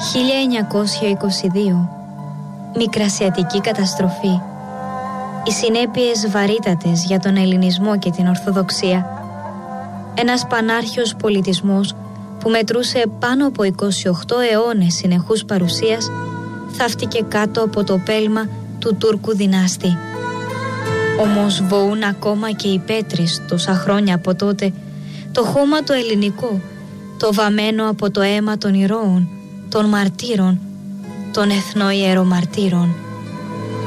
1922. Μικρασιατική καταστροφή. Οι συνέπειες βαρύτατες για τον ελληνισμό και την Ορθοδοξία. Ένας πανάρχιος πολιτισμός που μετρούσε πάνω από 28 αιώνες συνεχούς παρουσίας θαύτηκε κάτω από το πέλμα του Τούρκου δυνάστη. Όμως βοούν ακόμα και οι πέτρες τόσα χρόνια από τότε, το χώμα το ελληνικό, το βαμμένο από το αίμα των ηρώων, των μαρτύρων, των εθνοϊερομαρτύρων.